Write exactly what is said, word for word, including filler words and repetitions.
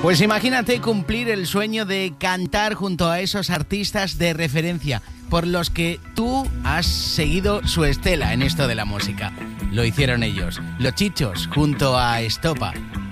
Pues imagínate cumplir el sueño de cantar junto a esos artistas de referencia por los que tú has seguido su estela en esto de la música. Lo hicieron ellos, Los Chichos, junto a Estopa.